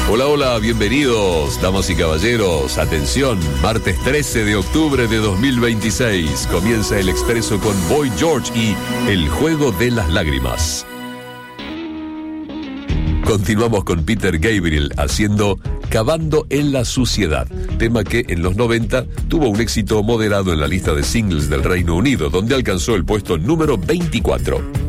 Hola, hola, bienvenidos, damas y caballeros. Atención, martes 13 de octubre de 2026. Comienza el Expreso con Boy George y El Juego de las Lágrimas. Continuamos con Peter Gabriel haciendo Cavando en la Suciedad, tema que en los 90 tuvo un éxito moderado en la lista de singles del Reino Unido, donde alcanzó el puesto número 24.